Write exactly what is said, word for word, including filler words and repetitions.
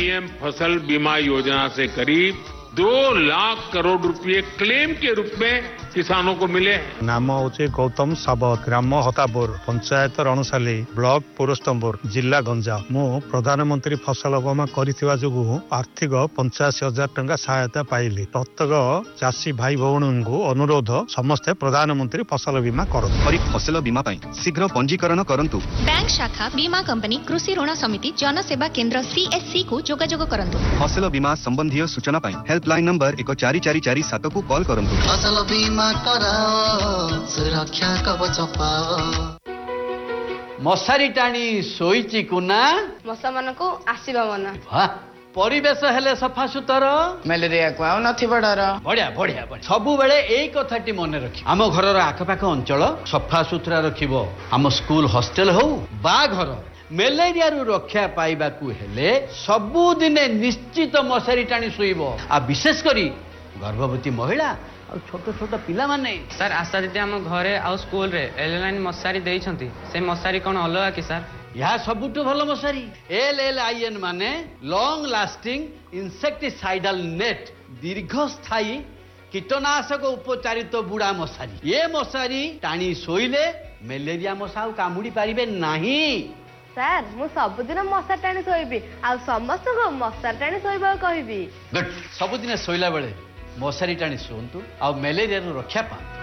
PM फसल बीमा योजना से करीब दो लाख करोड़ रुपए क्लेम के रूप में किसानों को मिले। नाम हूँ गौतम सावत, ग्राम हतापुर, पंचायत रणसाली, ब्लॉक पुरस्तम्बुर, जिला गंजाम। मु प्रधानमंत्री फसल बीमा करिथिबा जोगु आर्थिक पंचाशी हजार टंका सहायता पाइली। प्रत्येक चाषी भाई भौणी को अनुरोध समस्ते प्रधानमंत्री फसल बीमा करନ୍ତୁ। खरीफ फसल बीमा पाई शीघ्र पंजीकरण करନ୍ତୁ। बैंक शाखा बीमा कंपनी कृषि ऋण समिति जनसेवा केंद्र सीएससी को जोगाजोग करନ୍ତୁ। फसल बीमा संबंधी सूचना पाई हेल्पलाइन नंबर एक चारि चारि चारि सात को कॉल करନ୍ତୁ। फसल बीमा कराओ सुरक्षा कवच पाओ। मशारी टाणी शोईची कुना मशा मान को आसीबा मना। वाह परिवेश हेले सफा सुतर मलेरिया को आउ नथिबा डर। बढ़िया बढ़िया बढ़िया सबु बेले एई कथाटी मन रखी। आम घरर आखपाख अंचल सफा सुतरा रखिबो। आम स्कूल हॉस्टल हो बा घर मलेरिया रु रक्षा पाइबाकू हेले सबुदिने निश्चित मशारी टाणी शोइबो। आ विशेष करी गर्भवती महिला और छोट छोट पिला माने। सर आशा दीदी आम घरे आ स्कूल रे एल लाइन मशारी देइछंती से मशारी कोन अलगा कि सर? यह सबुठु भल मशारी एल एल आई एन माने लॉन्ग लास्टिंग इंसेक्टिसाइडल नेट दीर्घ स्थायी कीटनाशक उपचारित बुढ़ा मशारी। ये मशारी टाणी शोइले मलेरिया मशा कामुड़ी पारिबे नाही। सर मु सबुदिन मशा टाणी शोइबी आ समस्त को मशा टाणी शोइबा कहबी। गुड सबुदिन शोइला बेले मशारी टाणी शोंतु आ मलेरिया रक्षा पांतु।